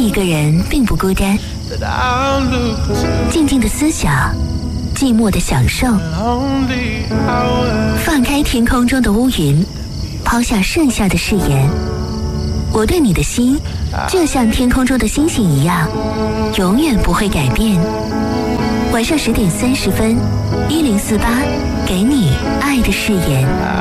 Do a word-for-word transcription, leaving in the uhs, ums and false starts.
一个人并不孤单，静静的思想，寂寞的享受，放开天空中的乌云，抛下剩下的誓言。我对你的心，就像天空中的星星一样，永远不会改变。晚上十点三十分，一零四八，给你爱的誓言。